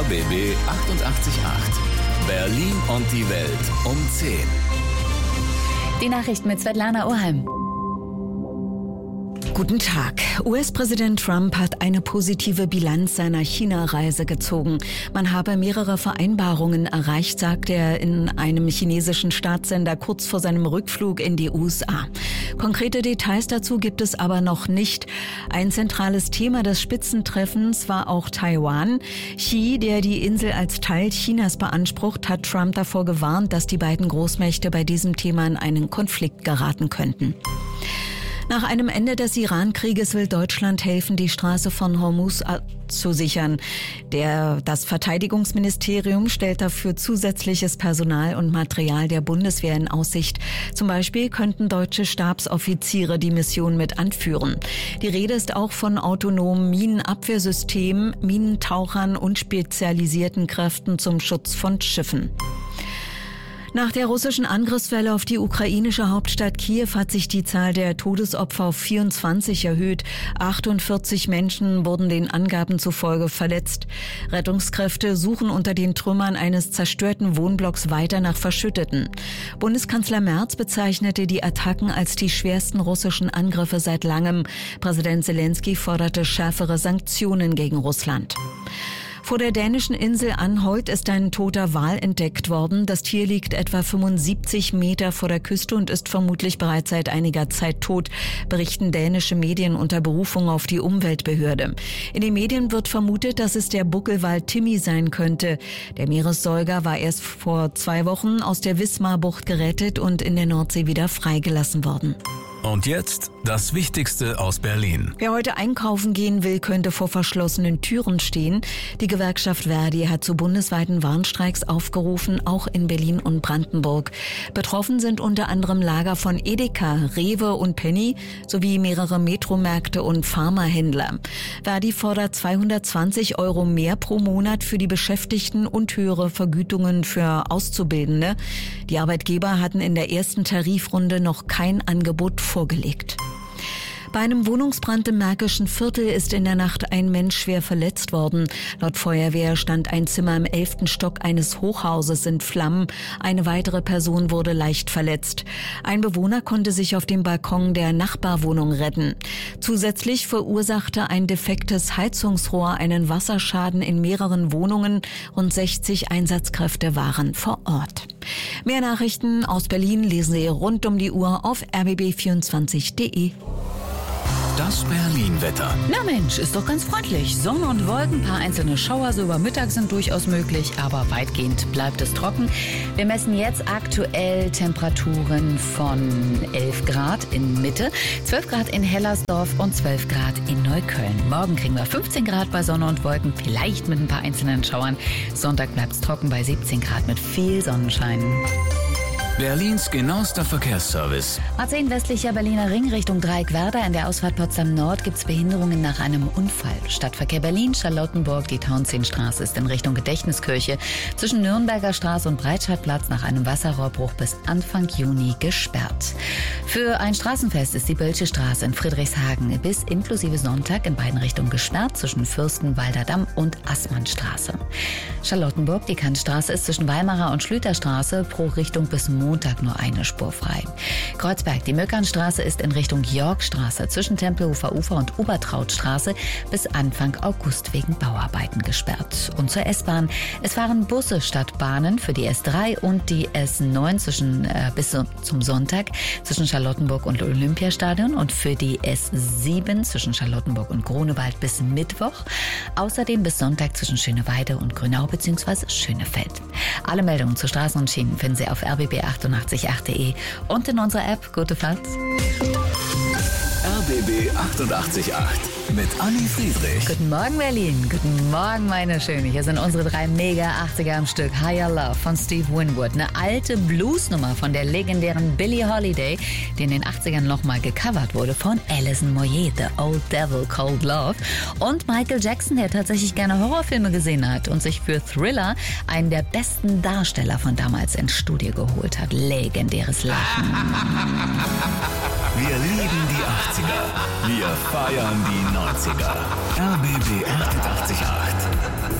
RBB 888. Berlin und die Welt um 10. Die Nachrichten mit Svetlana Oheim. Guten Tag. US-Präsident Trump hat eine positive Bilanz seiner China-Reise gezogen. Man habe mehrere Vereinbarungen erreicht, sagte er in einem chinesischen Staatssender kurz vor seinem Rückflug in die USA. Konkrete Details dazu gibt es aber noch nicht. Ein zentrales Thema des Spitzentreffens war auch Taiwan. Xi, der die Insel als Teil Chinas beansprucht, hat Trump davor gewarnt, dass die beiden Großmächte bei diesem Thema in einen Konflikt geraten könnten. Nach einem Ende des Iran-Krieges will Deutschland helfen, die Straße von Hormuz zu sichern. Das Verteidigungsministerium stellt dafür zusätzliches Personal und Material der Bundeswehr in Aussicht. Zum Beispiel könnten deutsche Stabsoffiziere die Mission mit anführen. Die Rede ist auch von autonomen Minenabwehrsystemen, Minentauchern und spezialisierten Kräften zum Schutz von Schiffen. Nach der russischen Angriffswelle auf die ukrainische Hauptstadt Kiew hat sich die Zahl der Todesopfer auf 24 erhöht. 48 Menschen wurden den Angaben zufolge verletzt. Rettungskräfte suchen unter den Trümmern eines zerstörten Wohnblocks weiter nach Verschütteten. Bundeskanzler Merz bezeichnete die Attacken als die schwersten russischen Angriffe seit langem. Präsident Zelensky forderte schärfere Sanktionen gegen Russland. Vor der dänischen Insel Anholt ist ein toter Wal entdeckt worden. Das Tier liegt etwa 75 Meter vor der Küste und ist vermutlich bereits seit einiger Zeit tot, berichten dänische Medien unter Berufung auf die Umweltbehörde. In den Medien wird vermutet, dass es der Buckelwal Timmy sein könnte. Der Meeressäuger war erst vor 2 Wochen aus der Wismar-Bucht gerettet und in der Nordsee wieder freigelassen worden. Und jetzt das Wichtigste aus Berlin. Wer heute einkaufen gehen will, könnte vor verschlossenen Türen stehen. Die Gewerkschaft Verdi hat zu bundesweiten Warnstreiks aufgerufen, auch in Berlin und Brandenburg. Betroffen sind unter anderem Lager von Edeka, Rewe und Penny sowie mehrere Metromärkte und Pharmahändler. Verdi fordert 220 € mehr pro Monat für die Beschäftigten und höhere Vergütungen für Auszubildende. Die Arbeitgeber hatten in der ersten Tarifrunde noch kein Angebot vorgelegt. Bei einem Wohnungsbrand im Märkischen Viertel ist in der Nacht ein Mensch schwer verletzt worden. Laut Feuerwehr stand ein Zimmer im 11. Stock eines Hochhauses in Flammen. Eine weitere Person wurde leicht verletzt. Ein Bewohner konnte sich auf dem Balkon der Nachbarwohnung retten. Zusätzlich verursachte ein defektes Heizungsrohr einen Wasserschaden in mehreren Wohnungen. Rund 60 Einsatzkräfte waren vor Ort. Mehr Nachrichten aus Berlin lesen Sie rund um die Uhr auf rbb24.de. Das Berlin-Wetter. Na Mensch, ist doch ganz freundlich. Sonne und Wolken, paar einzelne Schauer so über Mittag sind durchaus möglich, aber weitgehend bleibt es trocken. Wir messen jetzt aktuell Temperaturen von 11 Grad in Mitte, 12 Grad in Hellersdorf und 12 Grad in Neukölln. Morgen kriegen wir 15 Grad bei Sonne und Wolken, vielleicht mit ein paar einzelnen Schauern. Sonntag bleibt es trocken bei 17 Grad mit viel Sonnenschein. Berlins genauester Verkehrsservice. A10 westlicher Berliner Ring Richtung Dreieckwerder. In der Ausfahrt Potsdam Nord gibt es Behinderungen nach einem Unfall. Stadtverkehr Berlin, Charlottenburg, die Tauentzienstraße ist in Richtung Gedächtniskirche zwischen Nürnberger Straße und Breitscheidplatz nach einem Wasserrohrbruch bis Anfang Juni gesperrt. Für ein Straßenfest ist die Bölsche Straße in Friedrichshagen bis inklusive Sonntag in beiden Richtungen gesperrt zwischen Fürstenwalder Damm und Assmannstraße. Charlottenburg, die Kantstraße ist zwischen Weimarer und Schlüterstraße pro Richtung bis Montag nur eine Spur frei. Kreuzberg, die Möckernstraße ist in Richtung Yorkstraße zwischen Tempelhofer Ufer und Obertrautstraße bis Anfang August wegen Bauarbeiten gesperrt. Und zur S-Bahn. Es fahren Busse statt Bahnen für die S3 und die S9 bis zum Sonntag zwischen Charlottenburg und Olympiastadion und für die S7 zwischen Charlottenburg und Grunewald bis Mittwoch. Außerdem bis Sonntag zwischen Schöneweide und Grünau bzw. Schönefeld. Alle Meldungen zu Straßen und Schienen finden Sie auf rbb888.de und in unserer App. Gute Fahrt. RBB 888 mit Anni Friedrich. Guten Morgen Berlin, guten Morgen meine Schöne. Hier sind unsere 3 Mega-80er am Stück. Higher Love von Steve Winwood, eine alte Bluesnummer von der legendären Billie Holiday, die in den 80ern nochmal gecovert wurde von Alison Moyet, The Old Devil Cold Love. Und Michael Jackson, der tatsächlich gerne Horrorfilme gesehen hat und sich für Thriller einen der besten Darsteller von damals ins Studio geholt hat. Legendäres Lachen. Wir lieben die 80er. Wir feiern die 90er. RBB 888.